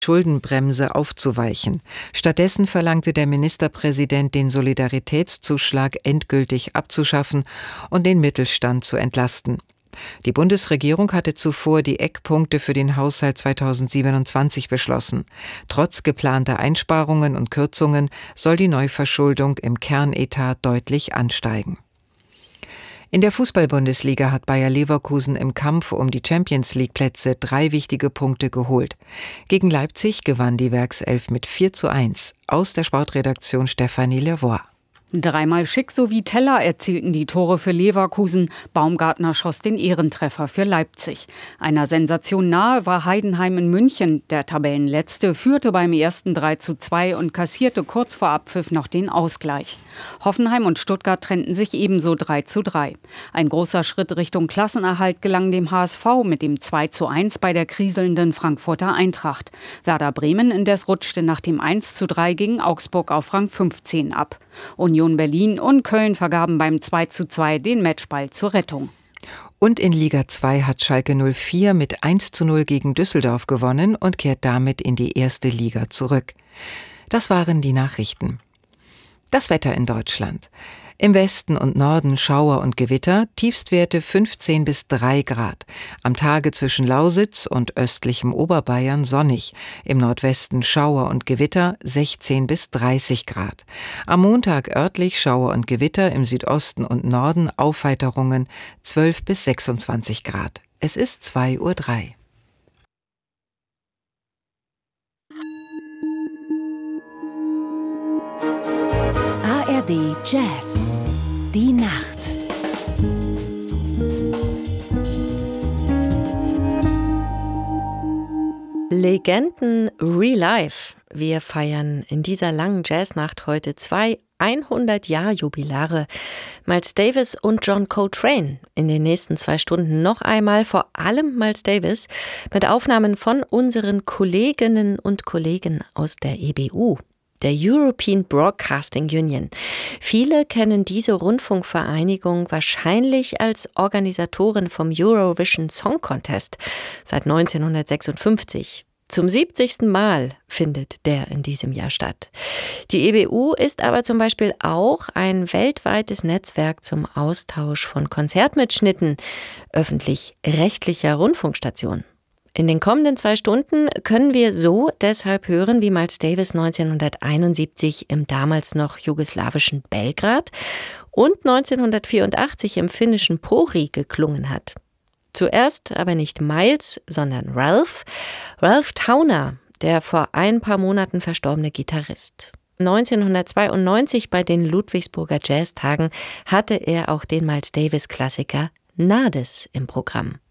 Schuldenbremse aufzuweichen. Stattdessen verlangte der Ministerpräsident, den Solidaritätszuschlag endgültig abzuschaffen und den Mittelstand zu entlasten. Die Bundesregierung hatte zuvor die Eckpunkte für den Haushalt 2027 beschlossen. Trotz geplanter Einsparungen und Kürzungen soll die Neuverschuldung im Kernetat deutlich ansteigen. In der Fußball-Bundesliga hat Bayer Leverkusen im Kampf um die Champions-League-Plätze 3 wichtige Punkte geholt. Gegen Leipzig gewann die Werkself mit 4:1. Aus der Sportredaktion Stefanie Leroy. Dreimal Schick sowie Teller erzielten die Tore für Leverkusen. Baumgartner schoss den Ehrentreffer für Leipzig. Einer Sensation nahe war Heidenheim in München. Der Tabellenletzte führte beim ersten 3:2 und kassierte kurz vor Abpfiff noch den Ausgleich. Hoffenheim und Stuttgart trennten sich ebenso 3:3. Ein großer Schritt Richtung Klassenerhalt gelang dem HSV mit dem 2:1 bei der kriselnden Frankfurter Eintracht. Werder Bremen indes rutschte nach dem 1:3 gegen Augsburg auf Rang 15 ab. Union Berlin und Köln vergaben beim 2:2 den Matchball zur Rettung. Und in Liga 2 hat Schalke 04 mit 1:0 gegen Düsseldorf gewonnen und kehrt damit in die erste Liga zurück. Das waren die Nachrichten. Das Wetter in Deutschland. Im Westen und Norden Schauer und Gewitter, Tiefstwerte 15 bis 3 Grad. Am Tage zwischen Lausitz und östlichem Oberbayern sonnig. Im Nordwesten Schauer und Gewitter 16 bis 30 Grad. Am Montag örtlich Schauer und Gewitter, im Südosten und Norden Aufheiterungen 12 bis 26 Grad. Es ist 2:03 Uhr. ARD Jazz. Die Nacht. Legenden Real Life. Wir feiern in dieser langen Jazznacht heute 2 100-Jahr-Jubilare. Miles Davis und John Coltrane. In den nächsten 2 Stunden noch einmal vor allem Miles Davis mit Aufnahmen von unseren Kolleginnen und Kollegen aus der EBU. Der European Broadcasting Union. Viele kennen diese Rundfunkvereinigung wahrscheinlich als Organisatorin vom Eurovision Song Contest seit 1956. Zum 70. Mal findet der in diesem Jahr statt. Die EBU ist aber zum Beispiel auch ein weltweites Netzwerk zum Austausch von Konzertmitschnitten öffentlich-rechtlicher Rundfunkstationen. In den kommenden 2 Stunden können wir so deshalb hören, wie Miles Davis 1971 im damals noch jugoslawischen Belgrad und 1984 im finnischen Pori geklungen hat. Zuerst aber nicht Miles, sondern Ralph Towner, der vor ein paar Monaten verstorbene Gitarrist. 1992 bei den Ludwigsburger Jazztagen hatte er auch den Miles Davis-Klassiker Nades im Programm.